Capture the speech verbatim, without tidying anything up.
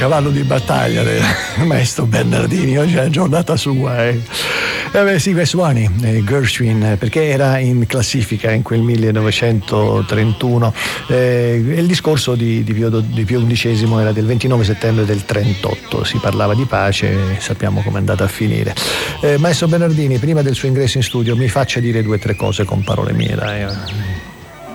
Cavallo di battaglia del maestro Bernardini, oggi è la giornata sua. Eh. Eh beh, sì, West Wani, eh, Gershwin, perché era in classifica in quel millenovecentotrentuno. Eh, il discorso di, di, Pio, di Pio undicesimo era del ventinove settembre del trentotto, si parlava di pace, sappiamo com'è andata a finire. Eh, maestro Bernardini, prima del suo ingresso in studio, mi faccia dire due o tre cose con parole mie, dai.